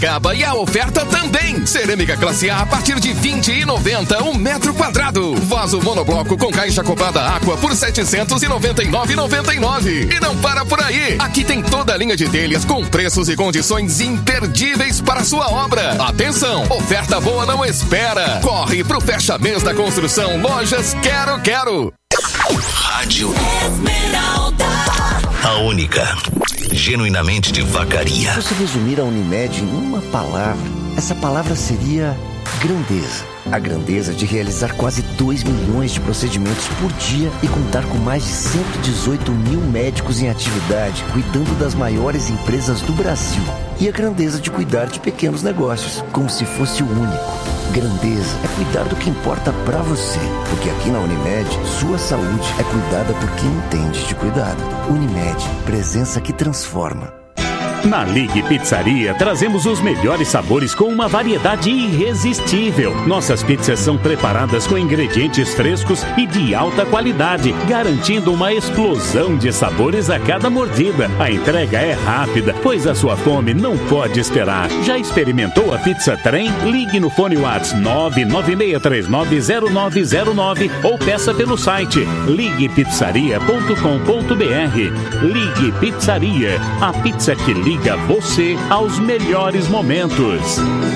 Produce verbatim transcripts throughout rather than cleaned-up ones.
Acaba e a oferta também. Cerâmica classe A a partir de vinte e noventa um metro quadrado. Vaso monobloco com caixa acoplada Aqua por setecentos e noventa e nove reais e noventa e nove centavos. E não para por aí. Aqui tem toda a linha de telhas com preços e condições imperdíveis para sua obra. Atenção, oferta boa não espera. Corre pro fecha mês da construção Lojas Quero Quero. Rádio Esmeralda, a única genuinamente de Vacaria. Se fosse resumir a Unimed em uma palavra, essa palavra seria grandeza. A grandeza de realizar quase dois milhões de procedimentos por dia e contar com mais de cento e dezoito mil médicos em atividade, cuidando das maiores empresas do Brasil. E a grandeza de cuidar de pequenos negócios, como se fosse o único. Grandeza é cuidar do que importa pra você, porque aqui na Unimed, sua saúde é cuidada por quem entende de cuidado. Unimed, presença que transforma. Na Ligue Pizzaria, trazemos os melhores sabores com uma variedade irresistível. Nossas pizzas são preparadas com ingredientes frescos e de alta qualidade, garantindo uma explosão de sabores a cada mordida. A entrega é rápida, pois a sua fome não pode esperar. Já experimentou a Pizza Trem? Ligue no fone WhatsApp nove nove seis três nove zero nove zero nove ou peça pelo site ligue pizzaria ponto com ponto b r. Ligue Pizzaria, a pizza que liga Liga você aos melhores momentos.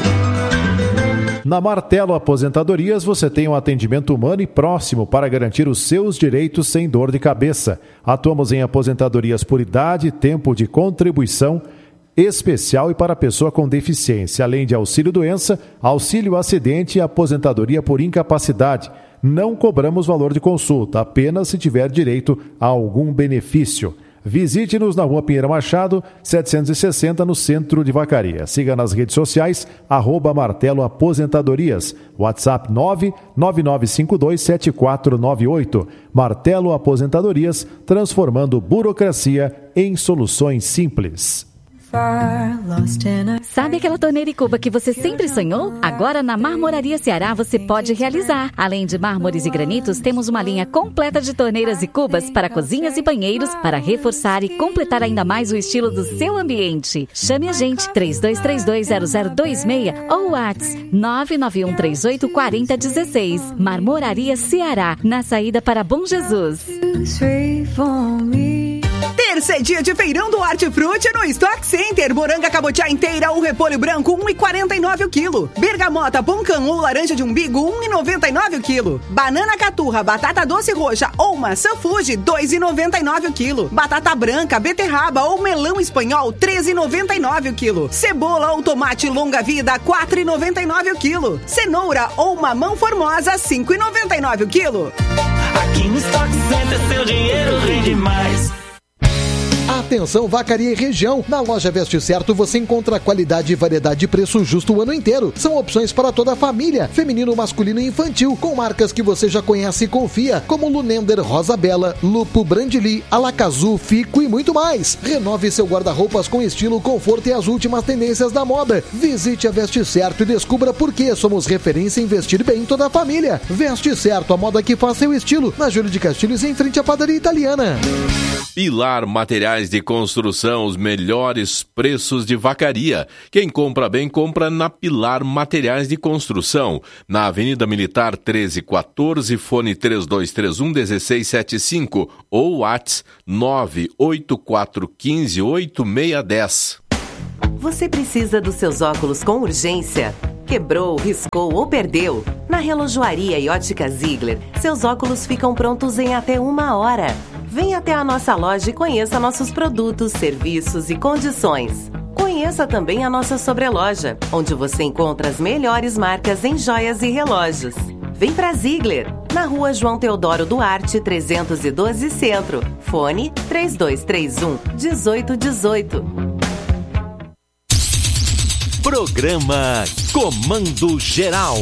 Na Martelo Aposentadorias você tem um atendimento humano e próximo para garantir os seus direitos sem dor de cabeça. Atuamos em aposentadorias por idade, tempo de contribuição especial e para pessoa com deficiência, além de auxílio-doença, auxílio-acidente e aposentadoria por incapacidade. Não cobramos valor de consulta, apenas se tiver direito a algum benefício. Visite-nos na Rua Pinheiro Machado, setecentos e sessenta, no centro de Vacaria. Siga nas redes sociais, arroba Martelo Aposentadorias. WhatsApp nove nove nove cinco dois sete quatro nove oito. Martelo Aposentadorias, transformando burocracia em soluções simples. Sabe aquela torneira e cuba que você sempre sonhou? Agora na Marmoraria Ceará você pode realizar. Além de mármores e granitos, temos uma linha completa de torneiras e cubas para cozinhas e banheiros para reforçar e completar ainda mais o estilo do seu ambiente. Chame a gente três dois três dois zero zero dois seis ou WhatsApp nove nove um três oito quatro zero um seis. Marmoraria Ceará, na saída para Bom Jesus. Terça é dia de feirão do Hortifruti no Stock Center. Moranga cabotiá inteira ou repolho branco um real e quarenta e nove centavos o quilo. Bergamota, poncã ou laranja de umbigo um real e noventa e nove centavos o quilo. Banana caturra, batata doce roxa ou maçã Fuji dois reais e noventa e nove centavos o quilo. Batata branca, beterraba ou melão espanhol treze reais e noventa e nove centavos o quilo. Cebola ou tomate longa vida quatro reais e noventa e nove centavos o quilo. Cenoura ou mamão formosa cinco reais e noventa e nove centavos o quilo. Aqui no Stock Center seu dinheiro rende mais. Atenção, Vacaria e região. Na loja Veste Certo você encontra qualidade, variedade e preço justo o ano inteiro. São opções para toda a família, feminino, masculino e infantil, com marcas que você já conhece e confia, como Lunender, Rosa Bela, Lupo, Brandili, Alacazu, Fico e muito mais. Renove seu guarda-roupas com estilo, conforto e as últimas tendências da moda. Visite a Veste Certo e descubra por que somos referência em vestir bem em toda a família. Veste Certo, a moda que faz seu estilo. Na Júlio de Castilhos, em frente à padaria italiana. Pilar Materiais de Construção, os melhores preços de Vacaria. Quem compra bem, compra na Pilar Materiais de Construção. Na Avenida Militar treze quatorze, fone três dois três um um seis sete cinco ou WhatsApp nove oito quatro um cinco oito seis um zero. Você precisa dos seus óculos com urgência? Quebrou, riscou ou perdeu? Na Relojoaria e Ótica Ziegler, seus óculos ficam prontos em até uma hora. Venha até a nossa loja e conheça nossos produtos, serviços e condições. Conheça também a nossa sobreloja, onde você encontra as melhores marcas em joias e relógios. Vem pra Ziegler, na Rua João Teodoro Duarte, trezentos e doze Centro. Fone três dois três um, um oito um oito. Programa Comando Geral.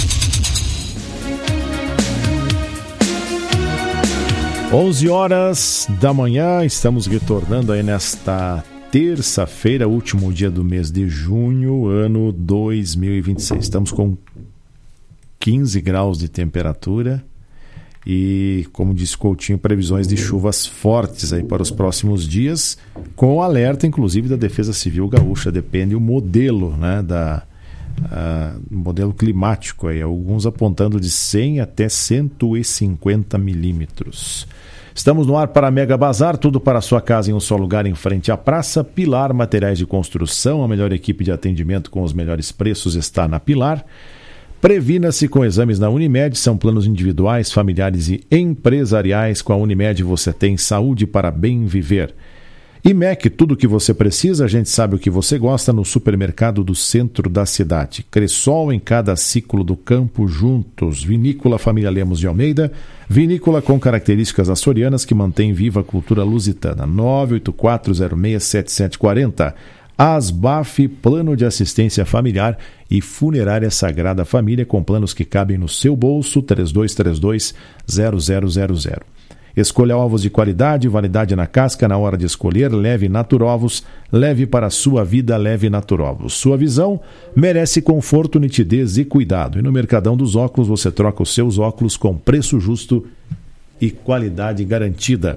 onze horas da manhã, estamos retornando aí nesta terça-feira, último dia do mês de junho, ano dois mil e vinte e seis. Estamos com quinze graus de temperatura E, como disse Coutinho, previsões de chuvas fortes aí para os próximos dias, com alerta, inclusive, da Defesa Civil Gaúcha. Depende o modelo, né, da, uh, modelo climático, aí, alguns apontando de cem até cento e cinquenta milímetros. Estamos no ar para Mega Bazar, tudo para a sua casa em um só lugar, em frente à praça. Pilar Materiais de Construção, a melhor equipe de atendimento com os melhores preços está na Pilar. Previna-se com exames na Unimed, são planos individuais, familiares e empresariais. Com a Unimed você tem saúde para bem viver. I M E C, tudo o que você precisa, a gente sabe o que você gosta, no supermercado do centro da cidade. Cressol em cada ciclo do campo juntos. Vinícola Família Lemos de Almeida, vinícola com características açorianas que mantém viva a cultura lusitana. nove oito quatro zero seis sete sete quatro zero. Asbaf, plano de assistência familiar e funerária Sagrada Família, com planos que cabem no seu bolso. Três dois três dois zero zero zero zero. Escolha ovos de qualidade, validade na casca. Na hora de escolher, leve Naturovos, leve para a sua vida, leve Naturovos. Sua visão merece conforto, nitidez e cuidado. E no Mercadão dos Óculos você troca os seus óculos com preço justo e qualidade garantida.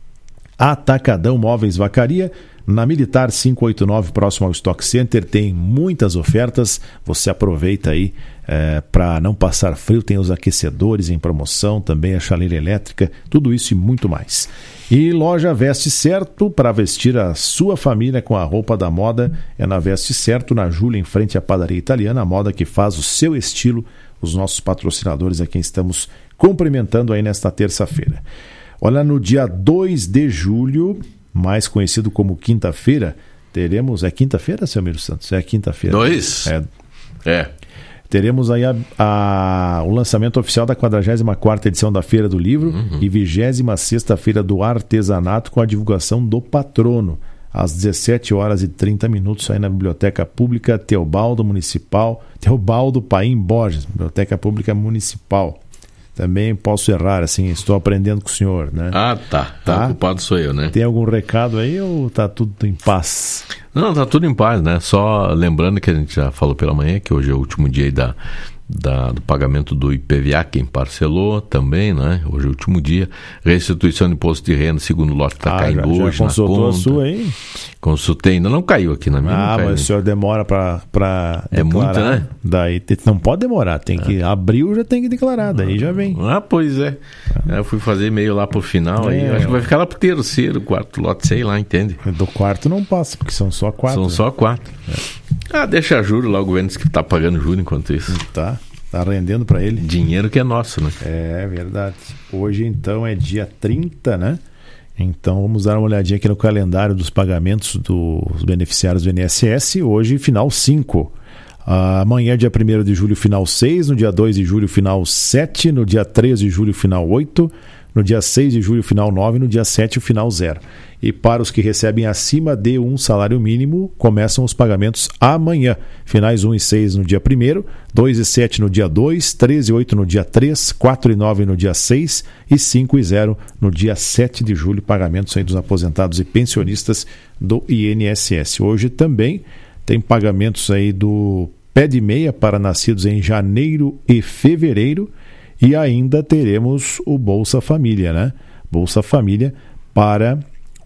Atacadão Móveis Vacaria, na Militar quinhentos e oitenta e nove, próximo ao Stock Center, tem muitas ofertas. Você aproveita aí é, para não passar frio. Tem os aquecedores em promoção, também a chaleira elétrica, tudo isso e muito mais. E loja Veste Certo, para vestir a sua família com a roupa da moda, é na Veste Certo, na Júlia, em frente à Padaria Italiana, a moda que faz o seu estilo. Os nossos patrocinadores a quem estamos cumprimentando aí nesta terça-feira. Olha, no dia dois de julho, mais conhecido como quinta-feira, teremos... É quinta-feira, seu Miro Santos? É quinta-feira. Dois? É. É. Teremos aí a, a, o lançamento oficial da quadragésima quarta edição da Feira do Livro, uhum, e vigésima sexta Feira do Artesanato, com a divulgação do patrono, às dezessete horas e trinta minutos, aí na Biblioteca Pública Teobaldo Municipal, Teobaldo Paim Borges, Biblioteca Pública Municipal. Também posso errar, assim, estou aprendendo com o senhor, né? Ah, tá. tá. O culpado sou eu, né? Tem algum recado aí ou tá tudo em paz? Não, tá tudo em paz, né? Só lembrando que a gente já falou pela manhã, que hoje é o último dia aí da, da, do pagamento do I P V A, quem parcelou também, né? Hoje é o último dia. Restituição de imposto de renda, segundo lote está ah, caindo já, hoje já consultou na conta. A sua aí? Consultei, ainda não caiu aqui na minha. Ah, mas o senhor demora para para é declarar. Muito, né? Daí não pode demorar, tem que ah. abril já tem que declarar, daí ah. já vem. Ah, pois é. Ah. Eu fui fazer meio lá pro final, é, aí acho que vai ficar lá pro terceiro, quarto lote, sei lá, entende? Do quarto não passa, porque são só quatro. São né? só quatro. É. Ah, deixa juro logo, o governo que tá pagando juro enquanto isso. Tá. Tá rendendo para ele. Dinheiro que é nosso, né? É verdade. Hoje então é dia trinta, né? Então vamos dar uma olhadinha aqui no calendário dos pagamentos dos beneficiários do I N S S. Hoje, final cinco. Uh, amanhã, dia primeiro de julho, final seis. No dia dois de julho, final sete. No dia três de julho, final oito. No dia seis de julho, final nove. No dia sete, o final zero. E para os que recebem acima de um salário mínimo, começam os pagamentos amanhã. Finais um e seis no dia primeiro, dois e sete no dia dois, três e oito no dia três, quatro e nove no dia seis e cinco e zero no dia sete de julho. Pagamentos aí dos aposentados e pensionistas do I N S S. Hoje também tem pagamentos aí do pé de meia para nascidos em janeiro e fevereiro. E ainda teremos o Bolsa Família, né? Bolsa Família para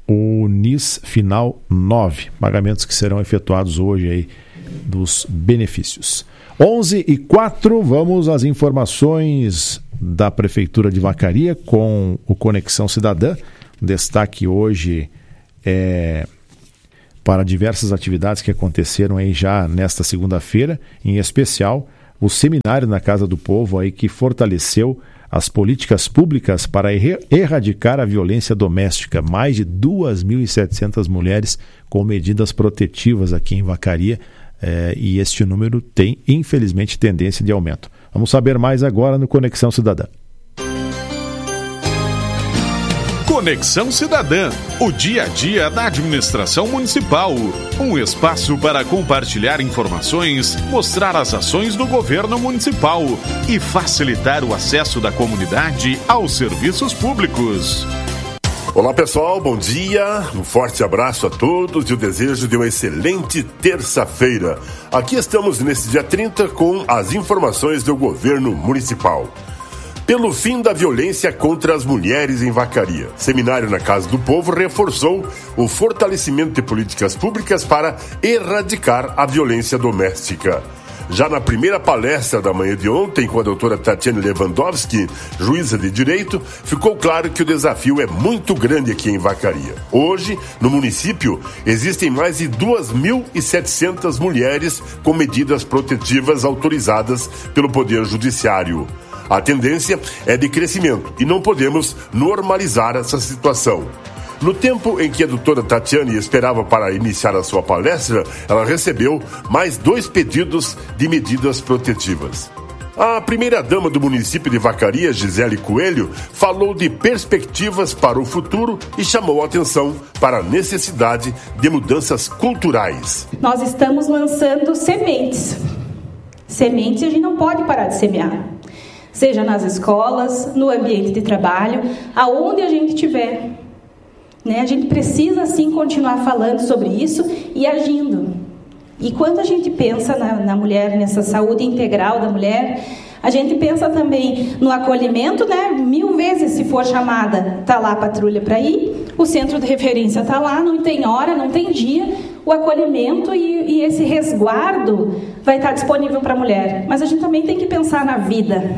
o N I S Final nove. Pagamentos que serão efetuados hoje aí dos benefícios. onze e quatro, vamos às informações da Prefeitura de Vacaria com o Conexão Cidadã. Destaque hoje é para diversas atividades que aconteceram aí já nesta segunda-feira, em especial o seminário na Casa do Povo aí que fortaleceu as políticas públicas para erradicar a violência doméstica. Mais de duas mil e setecentas mulheres com medidas protetivas aqui em Vacaria, eh, e este número tem, infelizmente, tendência de aumento. Vamos saber mais agora no Conexão Cidadã. Conexão Cidadã, o dia a dia da administração municipal. Um espaço para compartilhar informações, mostrar as ações do governo municipal e facilitar o acesso da comunidade aos serviços públicos. Olá pessoal, bom dia, um forte abraço a todos e o desejo de uma excelente terça-feira. Aqui estamos nesse dia trinta com as informações do governo municipal. pelo fim da violência contra as mulheres em Vacaria. Seminário na Casa do Povo reforçou o fortalecimento de políticas públicas para erradicar a violência doméstica. Já na primeira palestra da manhã de ontem, com a doutora Tatiane Lewandowski, juíza de direito, ficou claro que o desafio é muito grande aqui em Vacaria. Hoje, no município, existem mais de duas mil e setecentas mulheres com medidas protetivas autorizadas pelo Poder Judiciário. A tendência é de crescimento e não podemos normalizar essa situação. No tempo em que a doutora Tatiane esperava para iniciar a sua palestra, ela recebeu mais dois pedidos de medidas protetivas. A primeira-dama do município de Vacaria, Gisele Coelho, falou de perspectivas para o futuro e chamou a atenção para a necessidade de mudanças culturais. Nós estamos lançando sementes. Sementes a gente não pode parar de semear. Seja nas escolas, no ambiente de trabalho, aonde a gente estiver. Né? A gente precisa, sim, continuar falando sobre isso e agindo. E quando a gente pensa na, na mulher, nessa saúde integral da mulher, a gente pensa também no acolhimento, né? Mil vezes, se for chamada, está lá a patrulha para ir, o centro de referência está lá, não tem hora, não tem dia, o acolhimento e, e esse resguardo vai estar disponível para a mulher. Mas a gente também tem que pensar na vida.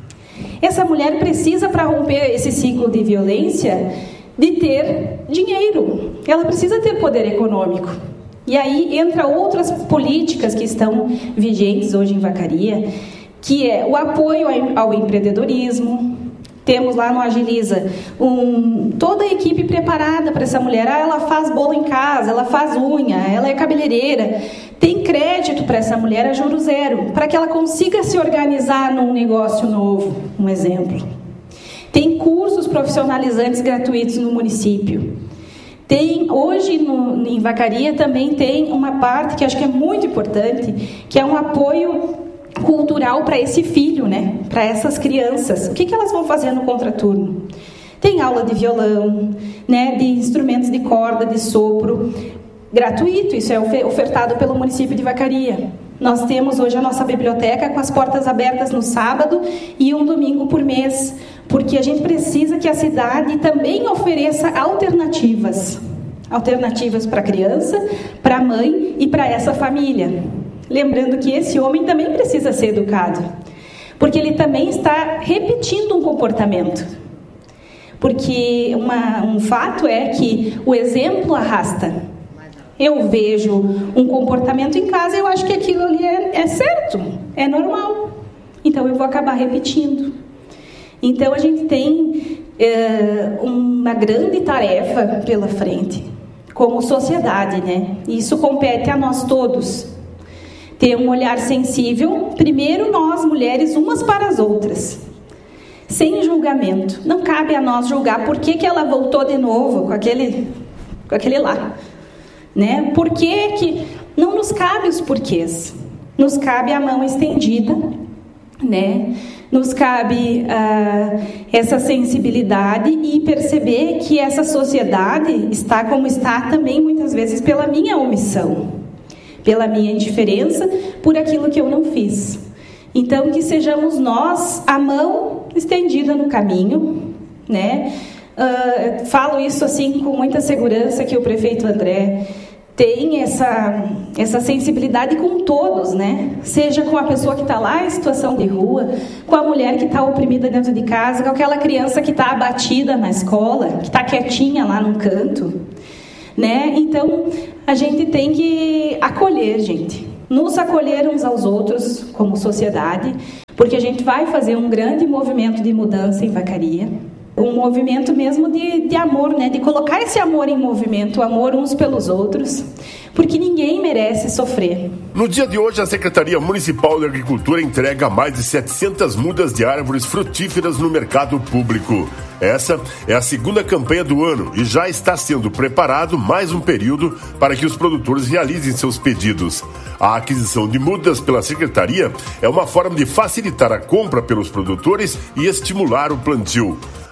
Essa mulher precisa, para romper esse ciclo de violência, de ter dinheiro. Ela precisa ter poder econômico. E aí entra outras políticas que estão vigentes hoje em Vacaria, que é o apoio ao empreendedorismo. Temos lá no Agiliza um, toda a equipe preparada para essa mulher. Ah, ela faz bolo em casa, ela faz unha, ela é cabeleireira. Tem crédito para essa mulher a juros zero, para que ela consiga se organizar num negócio novo, um exemplo. Tem cursos profissionalizantes gratuitos no município. Tem, hoje no, em Vacaria também tem uma parte que acho que é muito importante, que é um apoio cultural para esse filho, né? Para essas crianças. O que, que elas vão fazer no contraturno? Tem aula de violão, né? De instrumentos de corda, de sopro, gratuito. Isso é ofertado pelo município de Vacaria. Nós temos hoje a nossa biblioteca com as portas abertas no sábado e um domingo por mês, porque a gente precisa que a cidade também ofereça alternativas. Alternativas para a criança, para a mãe e para essa família. Lembrando que esse homem também precisa ser educado, porque ele também está repetindo um comportamento. Porque uma, um fato é que o exemplo arrasta. Eu vejo um comportamento em casa e eu acho que aquilo ali é, é certo, é normal. Então eu vou acabar repetindo. Então a gente tem é, uma grande tarefa pela frente, como sociedade, né? Isso compete a nós todos. Ter um olhar sensível, primeiro nós, mulheres, umas para as outras. Sem julgamento. Não cabe a nós julgar por que, que ela voltou de novo com aquele, com aquele lá. Né? Por que que não nos cabe os porquês? Nos cabe a mão estendida, né? Nos cabe uh, essa sensibilidade e perceber que essa sociedade está como está também muitas vezes pela minha omissão, pela minha indiferença, por aquilo que eu não fiz. Então que sejamos nós a mão estendida no caminho, né? Uh, falo isso assim com muita segurança, que o prefeito André tem essa, essa sensibilidade com todos, né? Seja com a pessoa que está lá em situação de rua, com a mulher que está oprimida dentro de casa, com aquela criança que está abatida na escola, que está quietinha lá num canto, né? Então, a gente tem que acolher, gente. Nos acolher uns aos outros como sociedade, porque a gente vai fazer um grande movimento de mudança em Vacaria. Um movimento mesmo de, de amor, né? De colocar esse amor em movimento, o amor uns pelos outros, porque ninguém merece sofrer. No dia de hoje, a Secretaria Municipal de Agricultura entrega mais de setecentas mudas de árvores frutíferas no mercado público. Essa é a segunda campanha do ano e já está sendo preparado mais um período para que os produtores realizem seus pedidos. A aquisição de mudas pela Secretaria é uma forma de facilitar a compra pelos produtores e estimular o plantio.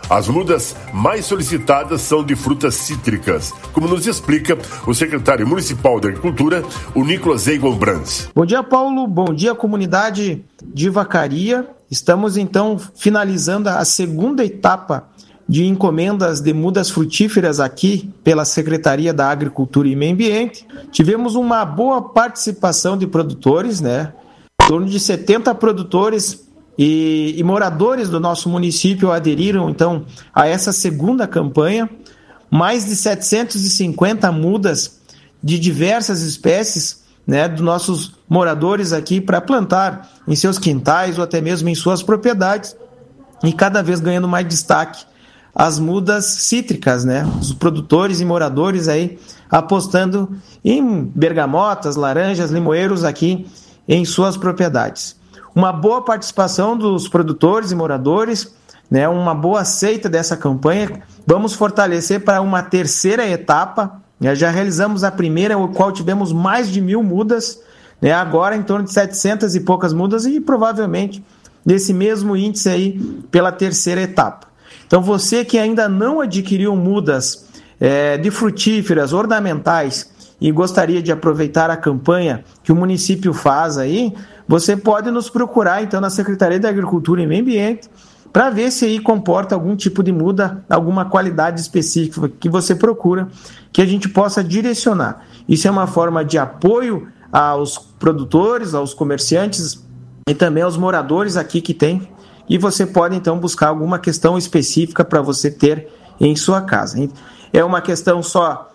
As mudas mais solicitadas são de frutas cítricas, como nos explica o secretário municipal de Agricultura, o Nicolas Egon Brands. Bom dia, Paulo. Bom dia, comunidade de Vacaria. Estamos, então, finalizando a segunda etapa de encomendas de mudas frutíferas aqui pela Secretaria da Agricultura e Meio Ambiente. Tivemos uma boa participação de produtores, né? Em torno de setenta produtores E, e moradores do nosso município aderiram, então, a essa segunda campanha. Mais de setecentas e cinquenta mudas de diversas espécies, né, dos nossos moradores aqui para plantar em seus quintais ou até mesmo em suas propriedades. E cada vez ganhando mais destaque as mudas cítricas, né? Os produtores e moradores aí apostando em bergamotas, laranjas, limoeiros aqui em suas propriedades. Uma boa participação dos produtores e moradores, né, uma boa aceita dessa campanha. Vamos fortalecer para uma terceira etapa. Né, já realizamos a primeira, o qual tivemos mais de mil mudas, né, agora em torno de setecentas e poucas mudas e provavelmente nesse mesmo índice aí pela terceira etapa. Então você que ainda não adquiriu mudas é, de frutíferas, ornamentais e gostaria de aproveitar a campanha que o município faz aí, você pode nos procurar, então, na Secretaria da Agricultura e Meio Ambiente para ver se aí comporta algum tipo de muda, alguma qualidade específica que você procura, que a gente possa direcionar. Isso é uma forma de apoio aos produtores, aos comerciantes e também aos moradores aqui que tem. E você pode, então, buscar alguma questão específica para você ter em sua casa. É uma questão só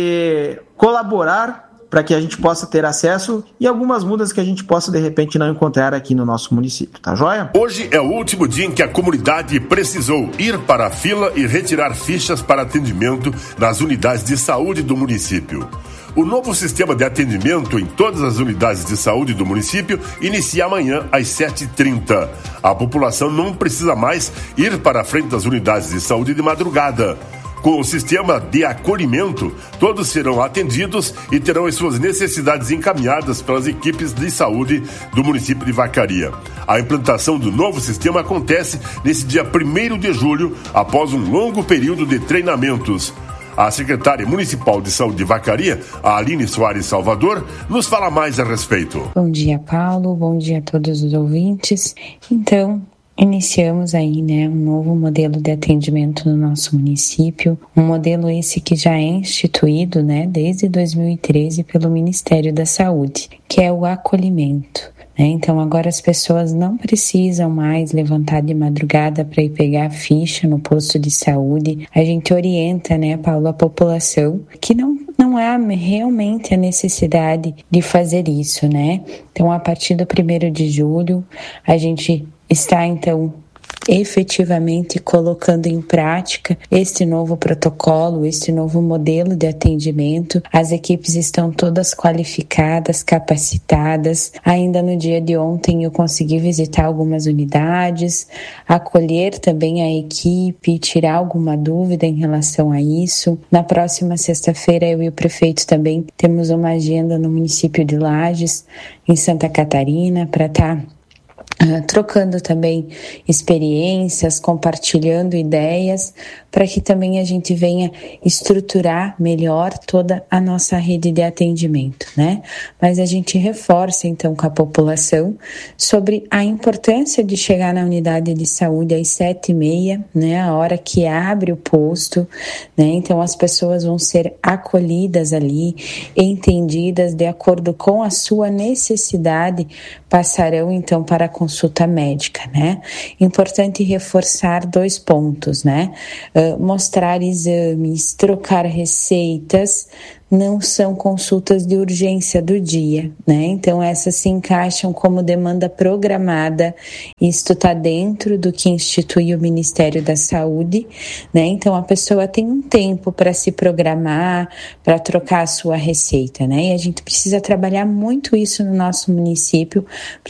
de colaborar para que a gente possa ter acesso e algumas mudas que a gente possa, de repente, não encontrar aqui no nosso município, tá joia? Hoje é o último dia em que a comunidade precisou ir para a fila e retirar fichas para atendimento nas unidades de saúde do município. O novo sistema de atendimento em todas as unidades de saúde do município inicia amanhã às sete e trinta. A população não precisa mais ir para a frente das unidades de saúde de madrugada. Com o sistema de acolhimento, todos serão atendidos e terão as suas necessidades encaminhadas pelas equipes de saúde do município de Vacaria. A implantação do novo sistema acontece nesse dia primeiro de julho, após um longo período de treinamentos. A secretária municipal de saúde de Vacaria, a Aline Soares Salvador, nos fala mais a respeito. Bom dia, Paulo. Bom dia a todos os ouvintes. Então, iniciamos aí, né, um novo modelo de atendimento no nosso município, um modelo esse que já é instituído, né, desde dois mil e treze pelo Ministério da Saúde, que é o acolhimento. Né? Então agora as pessoas não precisam mais levantar de madrugada para ir pegar a ficha no posto de saúde. A gente orienta, né, Paulo, a população que não não há realmente a necessidade de fazer isso, né? Então a partir do primeiro de julho a gente está, então, efetivamente colocando em prática este novo protocolo, este novo modelo de atendimento. As equipes estão todas qualificadas, capacitadas. Ainda no dia de ontem eu consegui visitar algumas unidades, acolher também a equipe, tirar alguma dúvida em relação a isso. Na próxima sexta-feira eu e o prefeito também temos uma agenda no município de Lages, em Santa Catarina, para estar Uh, trocando também experiências, compartilhando ideias, para que também a gente venha estruturar melhor toda a nossa rede de atendimento, né? Mas a gente reforça, então, com a população sobre a importância de chegar na unidade de saúde às sete e meia, né? A hora que abre o posto, né? Então, as pessoas vão ser acolhidas ali, entendidas de acordo com a sua necessidade, passarão, então, para a consulta médica, né? Importante reforçar dois pontos, né? Uh, mostrar exames, trocar receitas, não são consultas de urgência do dia, né? Então essas se encaixam como demanda programada, isto está dentro do que institui o Ministério da Saúde, né? Então a pessoa tem um tempo para se programar, para trocar a sua receita, né? E a gente precisa trabalhar muito isso no nosso município,